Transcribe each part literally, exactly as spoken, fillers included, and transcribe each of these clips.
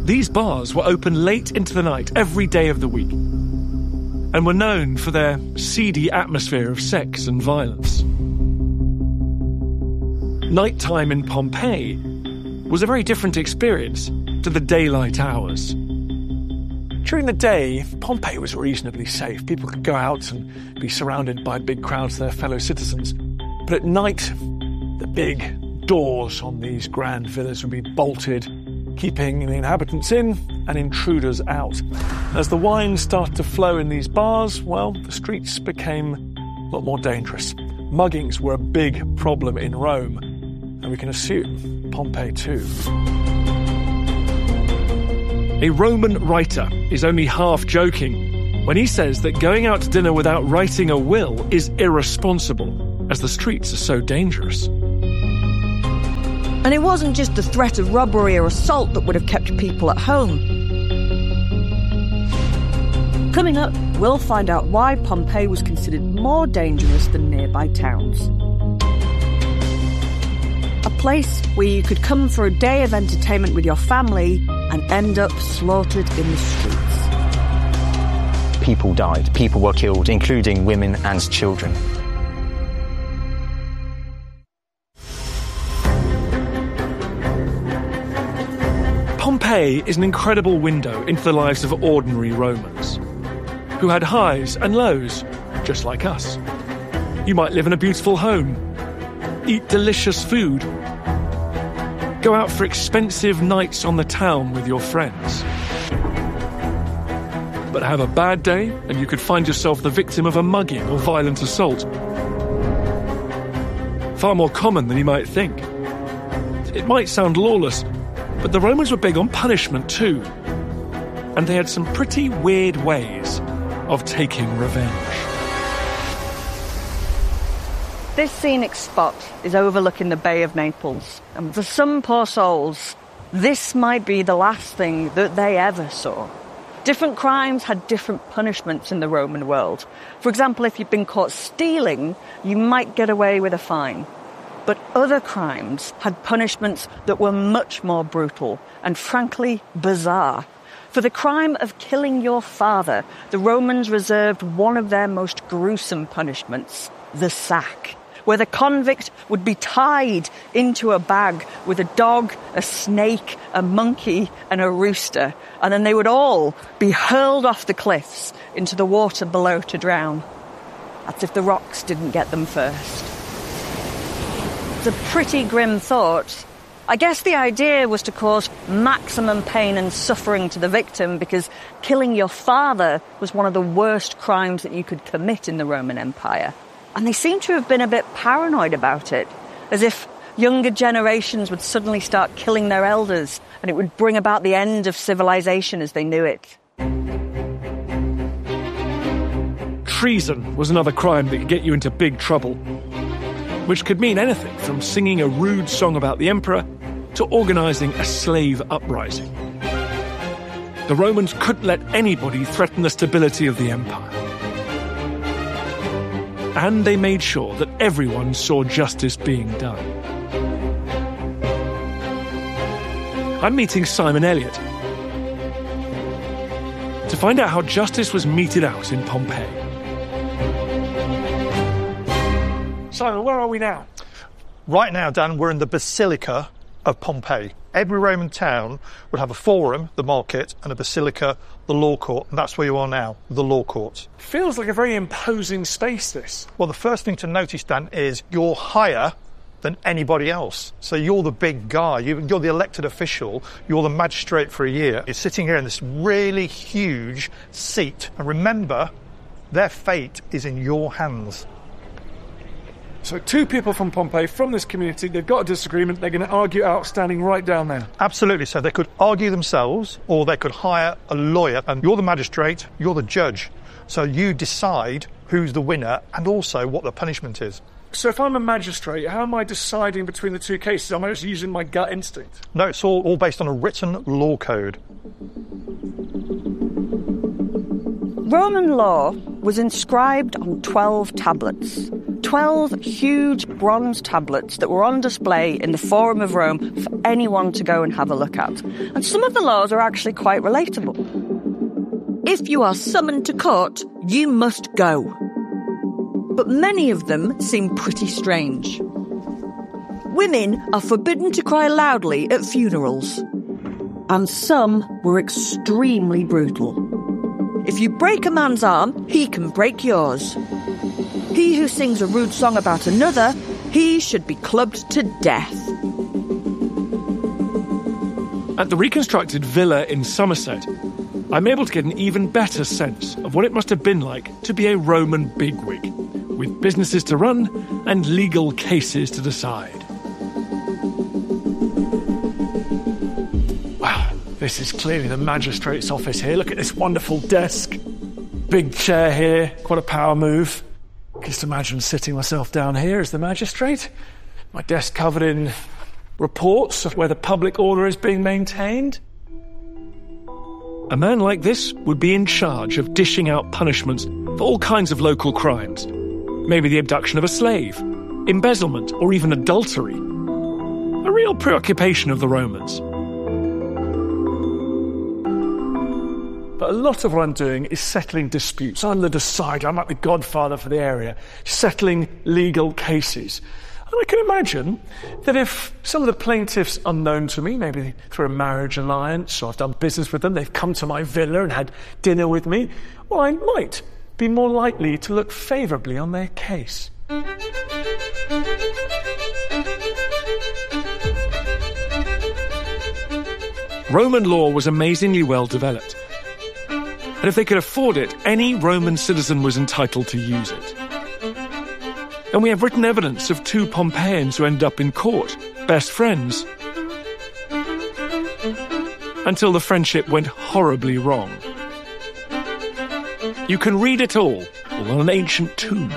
These bars were open late into the night every day of the week and were known for their seedy atmosphere of sex and violence. Nighttime in Pompeii was a very different experience to the daylight hours. During the day, Pompeii was reasonably safe. People could go out and be surrounded by big crowds of their fellow citizens. But at night, the big doors on these grand villas would be bolted, keeping the inhabitants in and intruders out. As the wine started to flow in these bars, well, the streets became a lot more dangerous. Muggings were a big problem in Rome, and we can assume Pompeii too. A Roman writer is only half joking when he says that going out to dinner without writing a will is irresponsible, as the streets are so dangerous. And it wasn't just the threat of robbery or assault that would have kept people at home. Coming up, we'll find out why Pompeii was considered more dangerous than nearby towns. A place where you could come for a day of entertainment with your family and end up slaughtered in the streets. People died. People were killed, including women and children. Pompeii is an incredible window into the lives of ordinary Romans, who had highs and lows, just like us. You might live in a beautiful home, eat delicious food, go out for expensive nights on the town with your friends. But have a bad day and you could find yourself the victim of a mugging or violent assault. Far more common than you might think. It might sound lawless, but the Romans were big on punishment too. And they had some pretty weird ways of taking revenge. This scenic spot is overlooking the Bay of Naples. And for some poor souls, this might be the last thing that they ever saw. Different crimes had different punishments in the Roman world. For example, if you'd been caught stealing, you might get away with a fine. But other crimes had punishments that were much more brutal and, frankly, bizarre. For the crime of killing your father, the Romans reserved one of their most gruesome punishments, the sack, where the convict would be tied into a bag with a dog, a snake, a monkey, and a rooster, and then they would all be hurled off the cliffs into the water below to drown. That's if the rocks didn't get them first. It's a pretty grim thought. I guess the idea was to cause maximum pain and suffering to the victim, because killing your father was one of the worst crimes that you could commit in the Roman Empire. And they seem to have been a bit paranoid about it, as if younger generations would suddenly start killing their elders and it would bring about the end of civilization as they knew it. Treason was another crime that could get you into big trouble, which could mean anything from singing a rude song about the emperor to organising a slave uprising. The Romans couldn't let anybody threaten the stability of the empire. And they made sure that everyone saw justice being done. I'm meeting Simon Elliott to find out how justice was meted out in Pompeii. Simon, where are we now? Right now, Dan, we're in the Basilica of Pompeii. Every Roman town would have a forum, the market, and a basilica, the law court, and that's where you are now, the law court. Feels like a very imposing space, this. Well, the first thing to notice, Dan, is you're higher than anybody else. So you're the big guy, you're the elected official, you're the magistrate for a year. You're sitting here in this really huge seat, and remember, their fate is in your hands. So two people from Pompeii, from this community, they've got a disagreement, they're going to argue out standing right down there. Absolutely. So they could argue themselves, or they could hire a lawyer, and you're the magistrate, you're the judge. So you decide who's the winner and also what the punishment is. So if I'm a magistrate, how am I deciding between the two cases? Am I just using my gut instinct? No, it's all, all based on a written law code. Roman law was inscribed on twelve tablets. twelve huge bronze tablets that were on display in the Forum of Rome for anyone to go and have a look at. And some of the laws are actually quite relatable. If you are summoned to court, you must go. But many of them seem pretty strange. Women are forbidden to cry loudly at funerals. And some were extremely brutal. If you break a man's arm, he can break yours. He who sings a rude song about another, he should be clubbed to death. At the reconstructed villa in Somerset, I'm able to get an even better sense of what it must have been like to be a Roman bigwig, with businesses to run and legal cases to decide. Wow, this is clearly the magistrate's office here. Look at this wonderful desk. Big chair here, quite a power move. Just imagine sitting myself down here as the magistrate. My desk covered in reports of where the public order is being maintained. A man like this would be in charge of dishing out punishments for all kinds of local crimes. Maybe the abduction of a slave, embezzlement, or even adultery. A real preoccupation of the Romans. But a lot of what I'm doing is settling disputes. I'm the decider, I'm like the godfather for the area, settling legal cases. And I can imagine that if some of the plaintiffs are known to me, maybe through a marriage alliance, or I've done business with them, they've come to my villa and had dinner with me, well, I might be more likely to look favourably on their case. Roman law was amazingly well developed. And if they could afford it, any Roman citizen was entitled to use it. And we have written evidence of two Pompeians who end up in court, best friends, until the friendship went horribly wrong. You can read it all, all on an ancient tomb.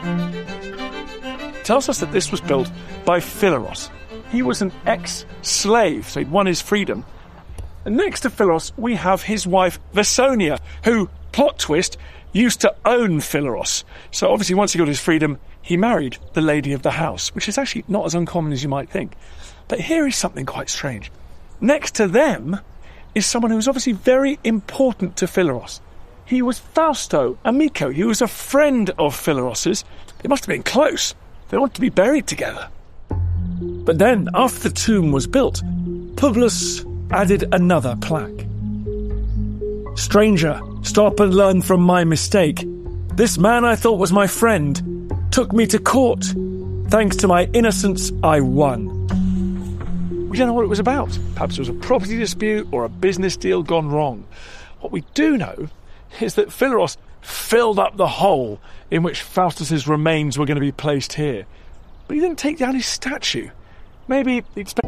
It tells us that this was built by Phileros. He was an ex-slave, so he'd won his freedom. And next to Phileros, we have his wife, Vesonia, who, plot twist, used to own Phileros. So obviously once he got his freedom, he married the lady of the house, which is actually not as uncommon as you might think. But here is something quite strange. Next to them is someone who was obviously very important to Phileros. He was Fausto Amico. He was a friend of Phileros's. They must have been close. They wanted to be buried together. But then, after the tomb was built, Publius added another plaque. Stranger, stop and learn from my mistake. This man I thought was my friend took me to court. Thanks to my innocence, I won. We don't know what it was about. Perhaps it was a property dispute or a business deal gone wrong. What we do know is that Phileros filled up the hole in which Faustus's remains were going to be placed here. But he didn't take down his statue. Maybe he'd spent